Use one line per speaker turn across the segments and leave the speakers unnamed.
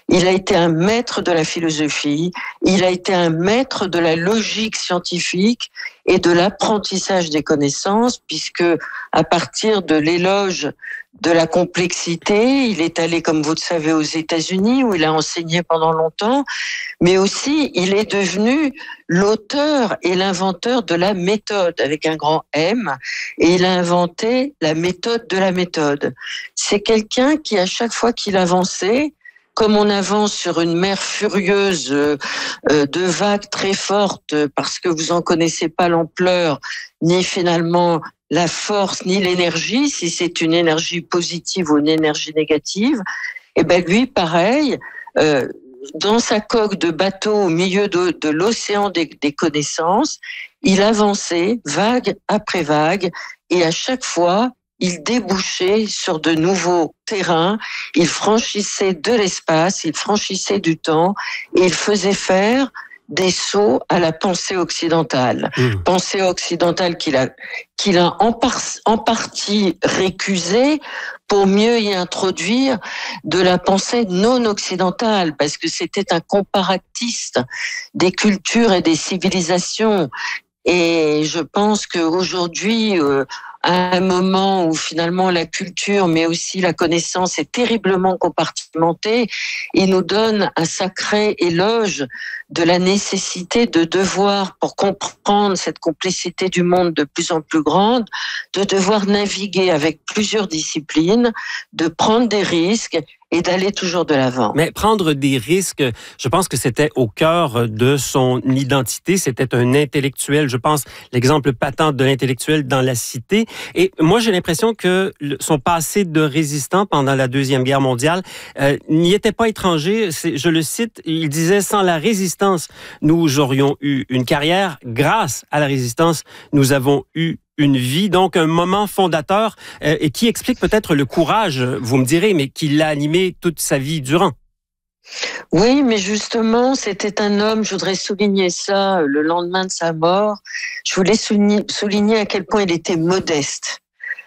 Il a été un maître de la philosophie, il a été un maître de la logique scientifique et de l'apprentissage des connaissances, puisque à partir de l'éloge de la complexité, il est allé, comme vous le savez, aux États-Unis, où il a enseigné pendant longtemps, mais aussi il est devenu l'auteur et l'inventeur de la méthode, avec un grand M, et il a inventé la méthode de la méthode. C'est quelqu'un qui, à chaque fois qu'il avançait, comme on avance sur une mer furieuse de vagues très fortes, parce que vous en connaissez pas l'ampleur, ni finalement la force, ni l'énergie, si c'est une énergie positive ou une énergie négative, et ben lui, pareil, dans sa coque de bateau au milieu de l'océan des connaissances, il avançait vague après vague, et à chaque fois, il débouchait sur de nouveaux terrains, il franchissait de l'espace, il franchissait du temps, et il faisait faire des sauts à la pensée occidentale. Pensée occidentale qu'il a en partie récusée pour mieux y introduire de la pensée non occidentale, parce que c'était un comparatiste des cultures et des civilisations. Et je pense qu'aujourd'hui, à un moment où finalement la culture, mais aussi la connaissance est terriblement compartimentée, il nous donne un sacré éloge de la nécessité de devoir, pour comprendre cette complexité du monde de plus en plus grande, de devoir naviguer avec plusieurs disciplines, de prendre des risques et d'aller toujours de l'avant.
Mais prendre des risques, je pense que c'était au cœur de son identité. C'était un intellectuel, je pense, l'exemple patent de l'intellectuel dans la cité. Et moi, j'ai l'impression que son passé de résistant pendant la Deuxième Guerre mondiale n'y était pas étranger. Je le cite, il disait « Sans la résistance, nous aurions eu une carrière. Grâce à la résistance, nous avons eu une vie, donc un moment fondateur et qui explique peut-être le courage, vous me direz, mais qui l'a animé toute sa vie durant. »
Oui, mais justement, c'était un homme, je voudrais souligner ça, le lendemain de sa mort, je voulais souligner à quel point il était modeste,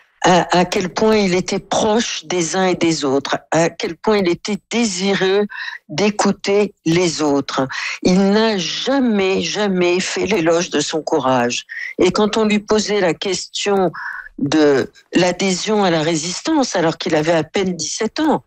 à quel point il était proche des uns et des autres, à quel point il était désireux d'écouter les autres. Il n'a jamais fait l'éloge de son courage. Et quand on lui posait la question de l'adhésion à la résistance, alors qu'il avait à peine 17 ans,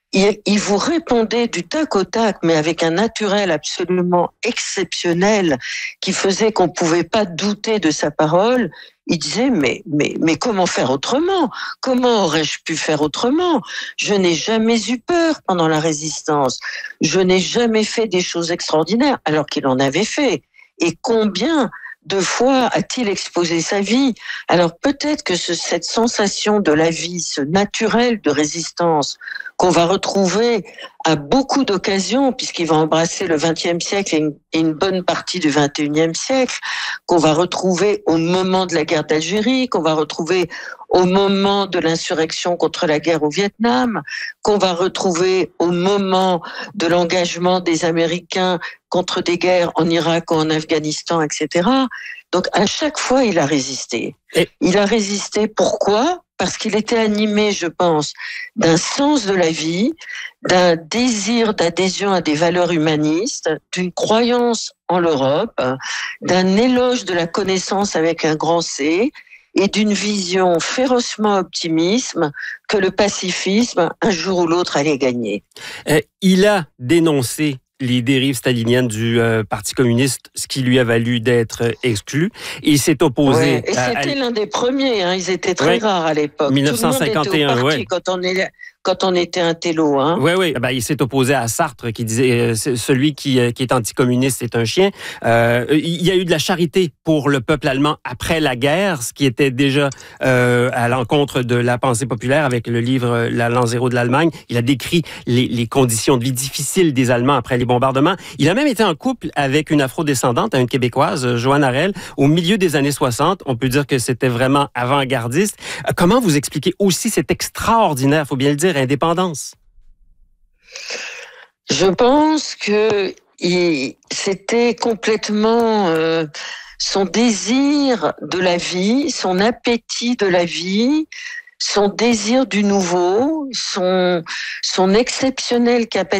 il vous répondait du tac au tac, mais avec un naturel absolument exceptionnel qui faisait qu'on ne pouvait pas douter de sa parole. Il disait mais comment faire autrement ? Comment aurais-je pu faire autrement ? Je n'ai jamais eu peur pendant la résistance. Je n'ai jamais fait des choses extraordinaires, alors qu'il en avait fait. Et combien de fois a-t-il exposé sa vie ? Alors peut-être que cette sensation de la vie, ce naturel de résistance qu'on va retrouver à beaucoup d'occasions, puisqu'il va embrasser le XXe siècle et une bonne partie du XXIe siècle, qu'on va retrouver au moment de la guerre d'Algérie, qu'on va retrouver au moment de l'insurrection contre la guerre au Vietnam, qu'on va retrouver au moment de l'engagement des Américains contre des guerres en Irak ou en Afghanistan, etc. Donc, à chaque fois, il a résisté. Il a résisté, pourquoi ? Parce qu'il était animé, je pense, d'un sens de la vie, d'un désir d'adhésion à des valeurs humanistes, d'une croyance en l'Europe, d'un éloge de la connaissance avec un grand C, et d'une vision férocement optimiste que le pacifisme, un jour ou l'autre, allait gagner.
Il a dénoncé les dérives staliniennes du Parti communiste, ce qui lui a valu d'être exclu. Il s'est opposé...
Ouais, et c'était l'un des premiers, hein, ils étaient très rares à l'époque.
1951,
tout le monde était au parti quand on était un télo. Hein.
Oui. Ben, il s'est opposé à Sartre qui disait celui qui est anticommuniste, c'est un chien. Il y a eu de la charité pour le peuple allemand après la guerre, ce qui était déjà à l'encontre de la pensée populaire avec le livre La l'an zéro de l'Allemagne. Il a décrit les conditions de vie difficiles des Allemands après les bombardements. Il a même été en couple avec une afro-descendante, une Québécoise, Joanne Harel, au milieu des années 60. On peut dire que c'était vraiment avant-gardiste. Comment vous expliquez aussi cette extraordinaire, faut bien le dire, indépendance?
Je pense que c'était complètement son désir de la vie, son appétit de la vie, son désir du nouveau, son exceptionnelle capacité